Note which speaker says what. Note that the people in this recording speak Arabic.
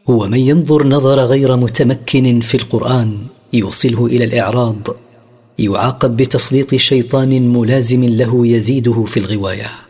Speaker 1: هو من ينظر نظر غير متمكن في القرآن يوصله إلى الإعراض، يعاقب بتسليط شيطان ملازم له يزيده في الغواية.